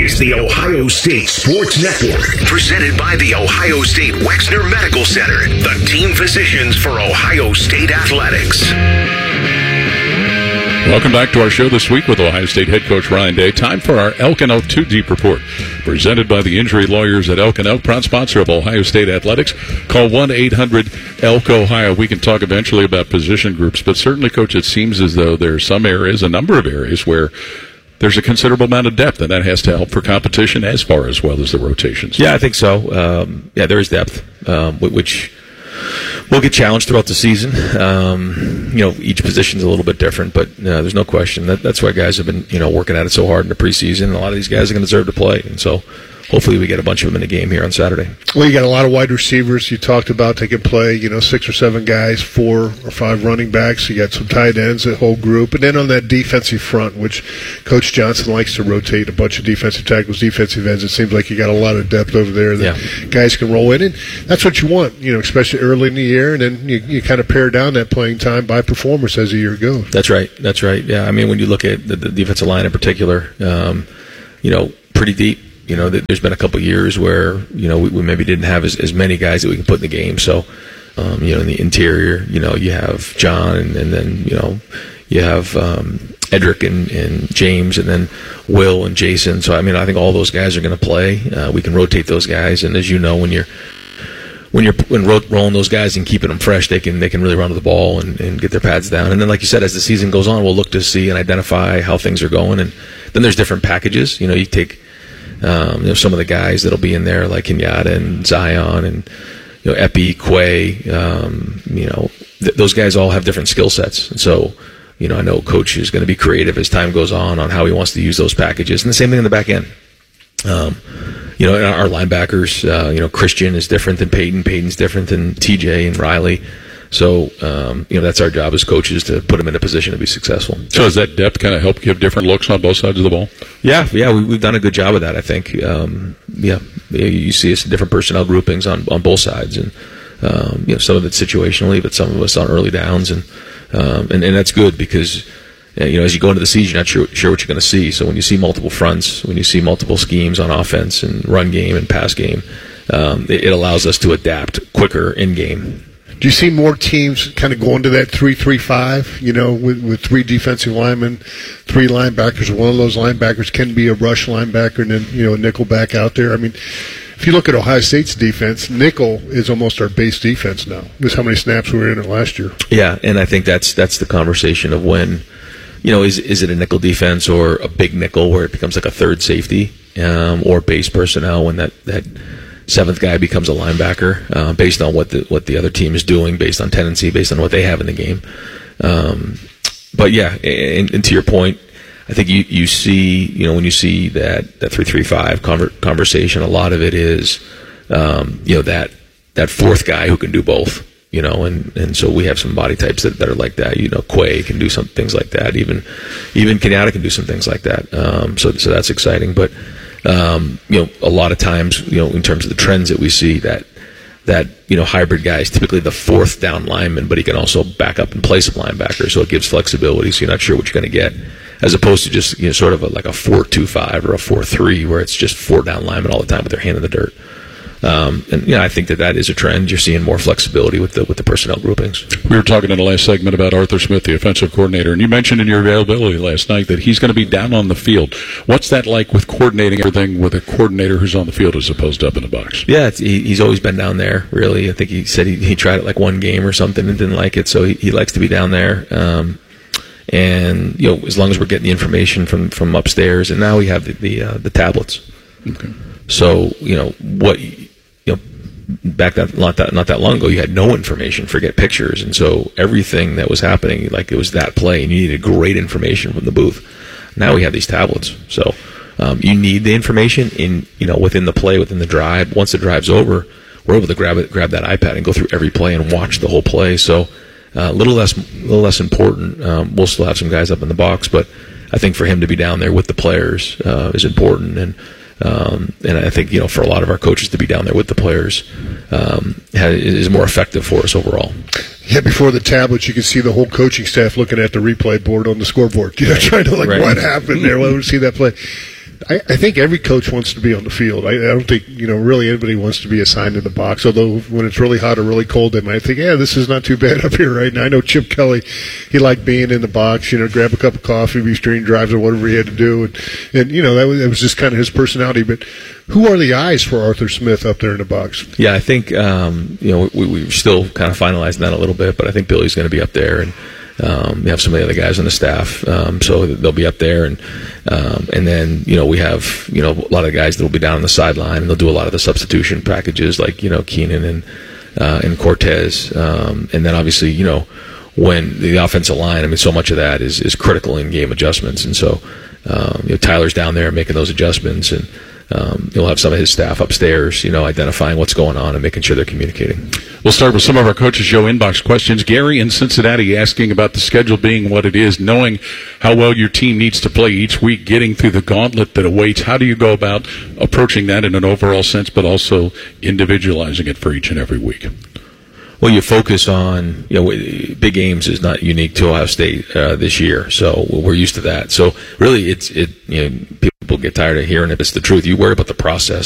is the Ohio State Sports Network, presented by the Ohio State Wexner Medical Center, the team physicians for Ohio State Athletics. Welcome back to our show this week with Ohio State head coach Ryan Day. Time for our Elk and Elk 2 Deep Report, presented by the injury lawyers at Elk and Elk, proud sponsor of Ohio State Athletics. Call 1-800-ELK-OHIO. We can talk eventually about position groups, but certainly, Coach, it seems as though there are some areas, a number of areas, where there's a considerable amount of depth, and that has to help for competition as far as well as the rotations. Yeah, I think so. There is depth, which will get challenged throughout the season. Each position's a little bit different, but there's no question that's why guys have been, working at it so hard in the preseason. And a lot of these guys are going to deserve to play, and so hopefully we get a bunch of them in the game here on Saturday. Well, you got a lot of wide receivers you talked about. They can play, 6 or 7 guys, 4 or 5 running backs. You got some tight ends, a whole group. And then on that defensive front, which Coach Johnson likes to rotate a bunch of defensive tackles, defensive ends, it seems like you got a lot of depth over there that guys can roll in. And that's what you want, especially early in the year. And then you kind of pare down that playing time by performance as the year goes. That's right. Yeah, I mean, when you look at the defensive line in particular, pretty deep. There's been a couple of years where, we maybe didn't have as many guys that we can put in the game. So, in the interior, you have John and then, you have Edric and James and then Will and Jason. So, I mean, I think all those guys are going to play. We can rotate those guys. And as you know, when you're rolling those guys and keeping them fresh, they can really run to the ball and get their pads down. And then, like you said, as the season goes on, we'll look to see and identify how things are going. And then there's different packages. You take some of the guys that'll be in there like Kenyatta and Zion and Epi, Quay. Those guys all have different skill sets, and so I know Coach is going to be creative as time goes on how he wants to use those packages. And the same thing in the back end. Our linebackers, Christian is different than Peyton. Peyton's different than TJ and Riley. So, that's our job as coaches to put them in a position to be successful. So does that depth kind of help give different looks on both sides of the ball? Yeah, we've done a good job of that, I think. You see us in different personnel groupings on both sides, and some of it's situationally, but some of us on early downs, and that's good because as you go into the season, you're not sure what you're going to see. So when you see multiple fronts, when you see multiple schemes on offense and run game and pass game, it allows us to adapt quicker in game. Do you see more teams kind of going to that 3-3-5, with 3 defensive linemen, 3 linebackers? One of those linebackers can be a rush linebacker and then, a nickel back out there. I mean, if you look at Ohio State's defense, nickel is almost our base defense now. Just how many snaps we were in it last year. Yeah, and I think that's the conversation of when, is it a nickel defense or a big nickel where it becomes like a third safety, or base personnel when that 7th guy becomes a linebacker, based on what the other team is doing, based on tendency, based on what they have in the game. But yeah, and to your point, I think you see, when you see that 3-3-5 conversation, a lot of it is, that 4th guy who can do both. And so we have some body types that are like that. Quay can do some things like that. Even Kenyatta can do some things like that. So that's exciting. But a lot of times, in terms of the trends that we see, that hybrid guy is typically the 4th down lineman, but he can also back up and play some linebacker, so it gives flexibility. So you're not sure what you're going to get, as opposed to just sort of like a 4-2-5 or a 4-3, where it's just 4 down linemen all the time with their hand in the dirt. I think that is a trend. You're seeing more flexibility with the personnel groupings. We were talking in the last segment about Arthur Smith, the offensive coordinator, and you mentioned in your availability last night that he's going to be down on the field. What's that like with coordinating everything with a coordinator who's on the field as opposed to up in the box? Yeah, he's always been down there, really. I think he said he tried it like one game or something and didn't like it, so he likes to be down there. And as long as we're getting the information from upstairs, and now we have the tablets. Okay. So back not that long ago, you had no information, forget pictures, and so everything that was happening, like it was that play, and you needed great information from the booth. Now we have these tablets, so you need the information within the play, within the drive. Once the drive's over, we're able to grab that iPad and go through every play and watch the whole play. So a little less important. We'll still have some guys up in the box, but I think for him to be down there with the players is important, and I think for a lot of our coaches to be down there with the players is more effective for us overall. Yeah, before the tablets, you can see the whole coaching staff looking at the replay board on the scoreboard, trying to what happened there. Let me see that play. I think every coach wants to be on the field. I don't think, really anybody wants to be assigned in the box, although when it's really hot or really cold, they might think, yeah, this is not too bad up here right now. I know Chip Kelly, he liked being in the box, grab a cup of coffee between drives or whatever he had to do. And that was just kind of his personality. But who are the eyes for Arthur Smith up there in the box? Yeah, I think, we're still kind of finalizing that a little bit, but I think Billy's going to be up there, and we have some of the other guys on the staff, so they'll be up there, and then we have a lot of guys that will be down on the sideline, and they'll do a lot of the substitution packages like Keenan and Cortez, and then obviously when the offensive line, I mean, so much of that is critical in game adjustments, and so Tyler's down there making those adjustments, and you'll have some of his staff upstairs, identifying what's going on and making sure they're communicating. We'll start with some of our Coaches Show inbox questions. Gary in Cincinnati asking about the schedule being what it is, knowing how well your team needs to play each week, getting through the gauntlet that awaits. How do you go about approaching that in an overall sense, but also individualizing it for each and every week? Well, you focus on, big games is not unique to Ohio State this year, so we're used to that. So really, people get tired of hearing it. It's the truth. You worry about the process.